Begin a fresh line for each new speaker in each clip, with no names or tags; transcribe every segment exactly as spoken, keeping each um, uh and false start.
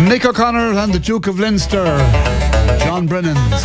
Nick O'Connor and the Duke of Leinster, John Brennan's.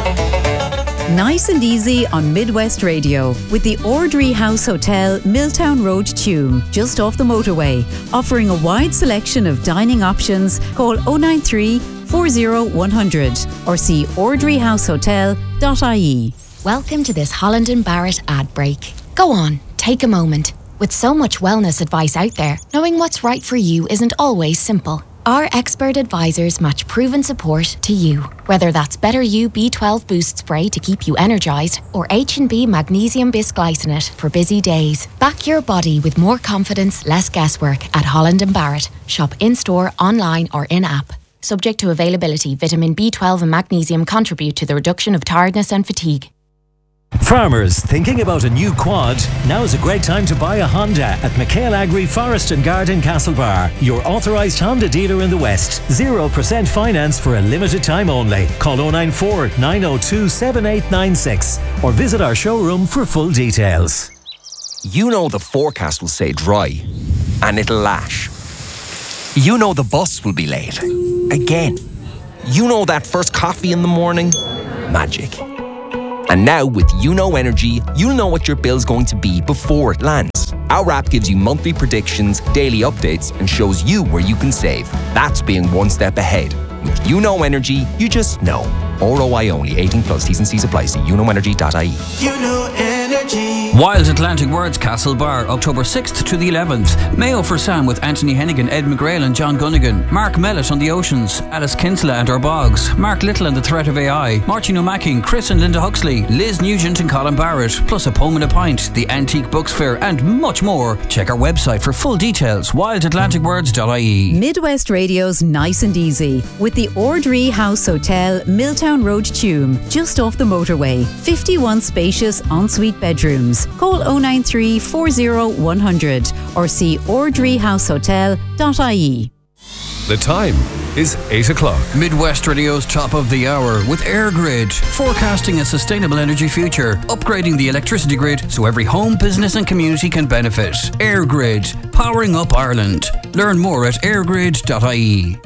Nice and easy on Midwest Radio with the Ordry House Hotel, Milltown Road, Tuam, just off the motorway. Offering a wide selection of dining options. Call oh nine three, four oh one hundred or see ordry house hotel dot I E.
Welcome to this Holland and Barrett ad break. Go on, take a moment. With so much wellness advice out there, knowing what's right for you isn't always simple. Our expert advisors match proven support to you. Whether that's Better You B twelve Boost Spray to keep you energised or H and B Magnesium Bisglycinate for busy days. Back your body with more confidence, less guesswork at Holland and Barrett. Shop in-store, online or in-app. Subject to availability, vitamin B twelve and magnesium contribute to the reduction of tiredness and fatigue.
Farmers thinking about a new quad? Now's a great time to buy a Honda at McHale Agri Forest and Garden Castlebar, your authorised Honda dealer in the West. zero percent finance for a limited time only. Call oh nine four, nine oh two, seven eight nine six or visit our showroom for full details.
You know the forecast will say dry and it'll lash. You know the bus will be late. Again. You know that first coffee in the morning? Magic. And now with YouKnow Energy, you'll know what your bill's going to be before it lands. Our app gives you monthly predictions, daily updates, and shows you where you can save. That's being one step ahead. With YouKnow Energy, you just know. R O I only, eighteen plus, T's and C's apply. See you know energy dot I E.
YouKnow Energy.
Wild Atlantic Words, Castlebar, October sixth to the eleventh. Mayo for Sam with Anthony Hennigan, Ed McGrail and John Gunnigan. Mark Mellett on the Oceans, Alice Kinsella and Our Bogs. Mark Little and the Threat of A I. Martin O'Macking, Chris and Linda Huxley. Liz Nugent and Colin Barrett. Plus a poem and a pint, the Antique Books Fair and much more. Check our website for full details. wild atlantic words dot I E.
Midwest Radio's Nice and Easy with the Ordry House Hotel, Milltown Road, Tuam, just off the motorway. fifty-one spacious ensuite bedrooms. Call oh nine three, four oh one hundred or see ordry house hotel dot I E.
The time is eight o'clock.
Midwest Radio's top of the hour with AirGrid, forecasting a sustainable energy future, upgrading the electricity grid so every home, business and community can benefit. AirGrid, powering up Ireland. Learn more at airgrid dot I E.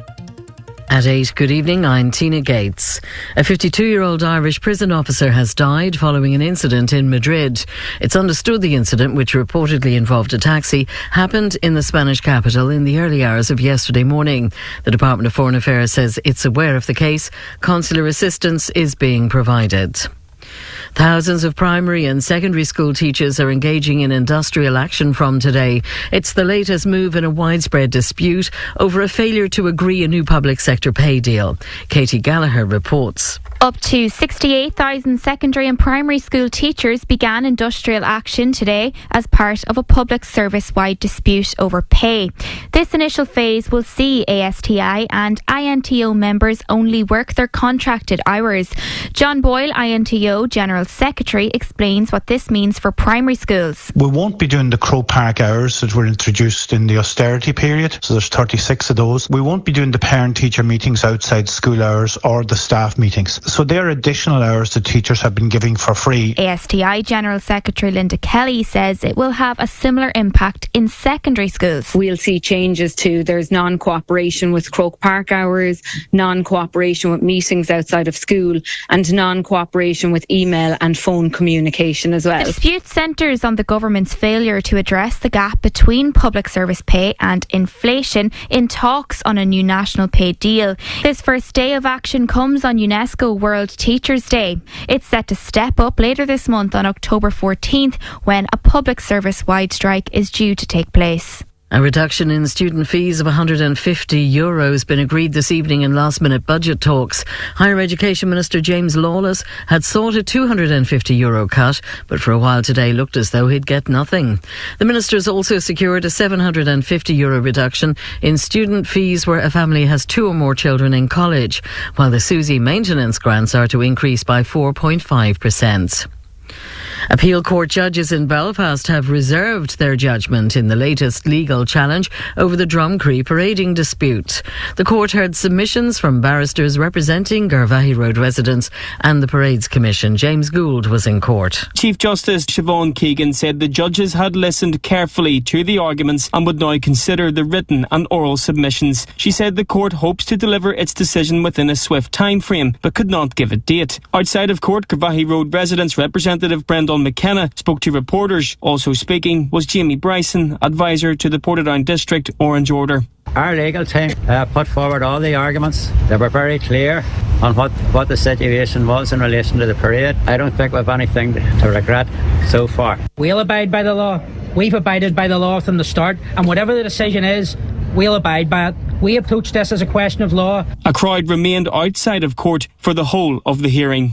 At eight, good evening, I'm Tina Gates. A fifty-two-year-old Irish prison officer has died following an incident in Madrid. It's understood the incident, which reportedly involved a taxi, happened in the Spanish capital in the early hours of yesterday morning. The Department of Foreign Affairs says it's aware of the case. Consular assistance is being provided. Thousands of primary and secondary school teachers are engaging in industrial action from today. It's the latest move in a widespread dispute over a failure to agree a new public sector pay deal. Katie Gallagher reports.
Up to sixty-eight thousand secondary and primary school teachers began industrial action today as part of a public service-wide dispute over pay. This initial phase will see A S T I and I N T O members only work their contracted hours. John Boyle, I N T O General Secretary, explains what this means for primary schools.
We won't be doing the Croke Park hours that were introduced in the austerity period, so there's thirty-six of those. We won't be doing the parent-teacher meetings outside school hours or the staff meetings. So they are additional hours that teachers have been giving for free.
A S T I General Secretary Linda Kelly says it will have a similar impact in secondary schools.
We'll see changes to, there's non-cooperation with Croke Park hours, non-cooperation with meetings outside of school, and non-cooperation with email and phone communication as well.
The dispute centres on the government's failure to address the gap between public service pay and inflation in talks on a new national pay deal. This first day of action comes on UNESCO World Teachers' Day. It's set to step up later this month on October fourteenth when a public service-wide strike is due to take place.
A reduction in student fees of one hundred fifty euro has been agreed this evening in last-minute budget talks. Higher Education Minister James Lawless had sought a two hundred fifty euro cut, but for a while today looked as though he'd get nothing. The minister has also secured a seven hundred fifty euro reduction in student fees where a family has two or more children in college, while the SUSI maintenance grants are to increase by four point five percent. Appeal court judges in Belfast have reserved their judgment in the latest legal challenge over the Drumcree parading dispute. The court heard submissions from barristers representing Garvaghey Road residents and the Parades Commission. James Gould was in court.
Chief Justice Siobhan Keegan said the judges had listened carefully to the arguments and would now consider the written and oral submissions. She said the court hopes to deliver its decision within a swift time frame, but could not give a date. Outside of court, Garvaghey Road residents representative Brendan McKenna spoke to reporters. Also speaking was Jamie Bryson, advisor to the Portadown District Orange Order.
Our legal team uh, put forward all the arguments. They were very clear on what, what the situation was in relation to the parade. I don't think we've anything to regret so far.
We'll abide by the law. We've abided by the law from the start, and whatever the decision is, we'll abide by it. We approach this as a question of law.
A crowd remained outside of court for the whole of the hearing.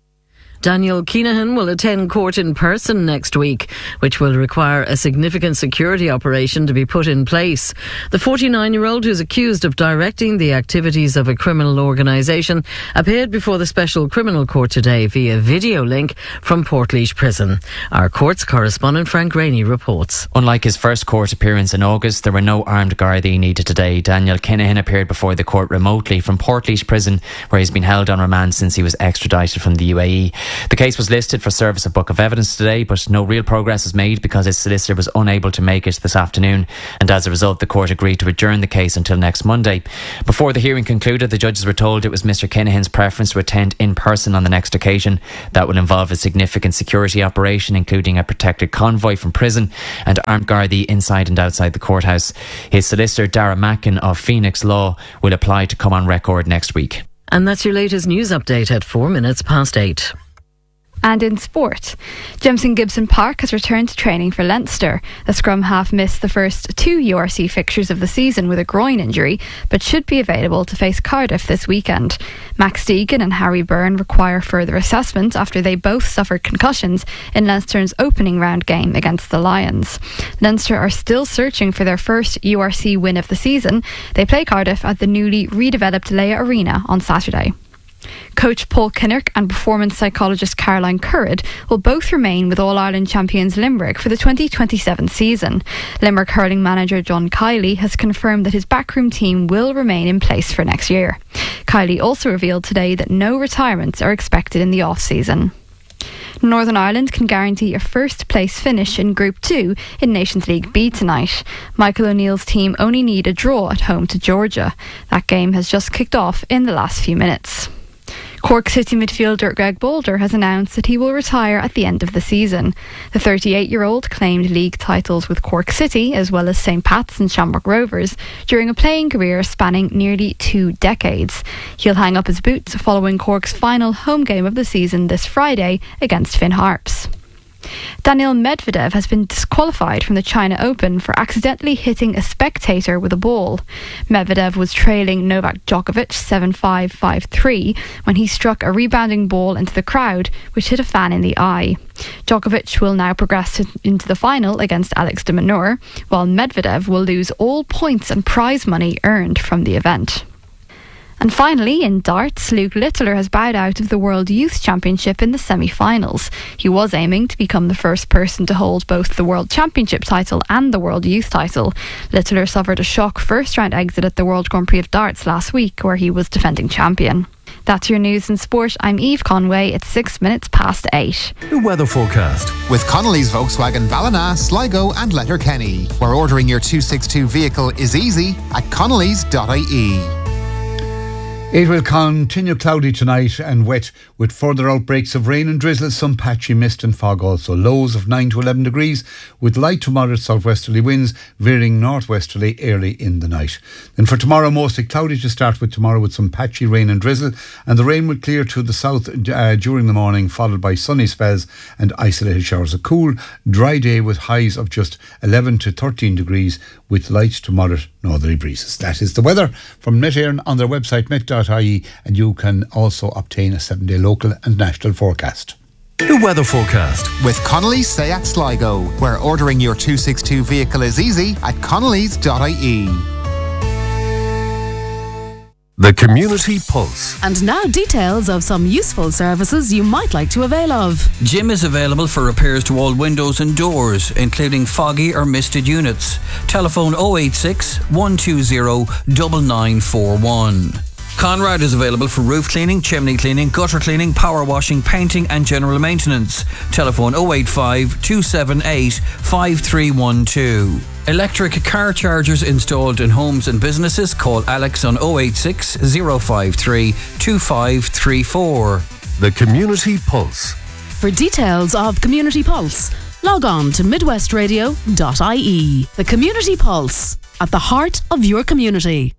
Daniel Kinahan will attend court in person next week, which will require a significant security operation to be put in place. The forty-nine-year-old, who's accused of directing the activities of a criminal organisation, appeared before the Special Criminal Court today via video link from Portlaoise Prison. Our courts correspondent Frank Rainey reports.
Unlike his first court appearance in August, there were no armed Gardaí needed today. Daniel Kinahan appeared before the court remotely from Portlaoise Prison, where he's been held on remand since he was extradited from the U A E. The case was listed for service of book of evidence today, but no real progress was made because his solicitor was unable to make it this afternoon, and as a result the court agreed to adjourn the case until next Monday. Before the hearing concluded, the judges were told it was Mr Kinahan's preference to attend in person on the next occasion. That would involve a significant security operation, including a protected convoy from prison and armed Gardaí inside and outside the courthouse. His solicitor Dara Mackin of Phoenix Law will apply to come on record next week.
And that's your latest news update at four minutes past eight.
And in sport, Jemson Gibson Park has returned to training for Leinster. The scrum half missed the first two U R C fixtures of the season with a groin injury, but should be available to face Cardiff this weekend. Max Deegan and Harry Byrne require further assessment after they both suffered concussions in Leinster's opening round game against the Lions. Leinster are still searching for their first U R C win of the season. They play Cardiff at the newly redeveloped Leia Arena on Saturday. Coach Paul Kinnock and performance psychologist Caroline Currid will both remain with All-Ireland champions Limerick for the twenty twenty-seven season. Limerick hurling manager John Kiley has confirmed that his backroom team will remain in place for next year. Kiley also revealed today that no retirements are expected in the off-season. Northern Ireland can guarantee a first place finish in Group two in Nations League B tonight. Michael O'Neill's team only need a draw at home to Georgia. That game has just kicked off in the last few minutes. Cork City midfielder Greg Boulder has announced that he will retire at the end of the season. The thirty-eight-year-old claimed league titles with Cork City as well as Saint Pat's and Shamrock Rovers during a playing career spanning nearly two decades. He'll hang up his boots following Cork's final home game of the season this Friday against Finn Harps. Daniil Medvedev has been disqualified from the China Open for accidentally hitting a spectator with a ball. Medvedev was trailing Novak Djokovic seven five, five three when he struck a rebounding ball into the crowd, which hit a fan in the eye. Djokovic will now progress to, into the final against Alex de Minaur, while Medvedev will lose all points and prize money earned from the event. And finally, in darts, Luke Littler has bowed out of the World Youth Championship in the semi-finals. He was aiming to become the first person to hold both the World Championship title and the World Youth title. Littler suffered a shock first-round exit at the World Grand Prix of Darts last week, where he was defending champion. That's your news and sport. I'm Eve Conway. It's six minutes past eight.
The weather forecast with Connolly's Volkswagen Ballina, Sligo and Letterkenny, where ordering your two sixty-two vehicle is easy at connellys dot I E.
It will continue cloudy tonight and wet with further outbreaks of rain and drizzle, some patchy mist and fog also. Lows of nine to eleven degrees with light to moderate southwesterly winds veering northwesterly early in the night. Then for tomorrow, mostly cloudy to start with tomorrow with some patchy rain and drizzle, and the rain will clear to the south uh, during the morning, followed by sunny spells and isolated showers. A cool, dry day with highs of just eleven to thirteen degrees with light to moderate northerly breezes. That is the weather from Met Éireann on their website met dot I E, and you can also obtain a seven-day local and national forecast.
The weather forecast with Connolly's Seat Sligo, where ordering your two sixty-two vehicle is easy at connellys dot I E.
The Community Pulse.
And now details of some useful services you might like to avail of.
Jim is available for repairs to all windows and doors, including foggy or misted units. Telephone oh eight six, one two zero, nine nine four one. Conrad is available for roof cleaning, chimney cleaning, gutter cleaning, power washing, painting and general maintenance. Telephone oh eight five, two seven eight, five three one two. Electric car chargers installed in homes and businesses. Call Alex on oh eight six, oh five three, two five three four.
The Community Pulse.
For details of Community Pulse, log on to midwestradio dot I E. The Community Pulse, at the heart of your community.